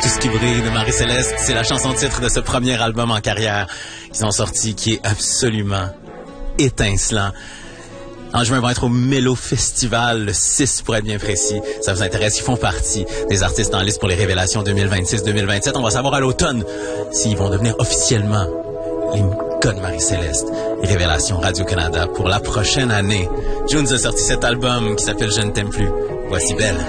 Tout ce qui brille de Marie-Céleste, c'est la chanson titre de ce premier album en carrière qu'ils ont sorti, qui est absolument étincelant. En juin, ils vont être au Mélo Festival, le 6 pour être bien précis. Ça vous intéresse, ils font partie des artistes en liste pour les révélations 2026-2027. On va savoir à l'automne s'ils vont devenir officiellement les gars de Marie-Céleste. Les révélations Radio-Canada pour la prochaine année. Jones a sorti cet album qui s'appelle Je ne t'aime plus. Voici Belle.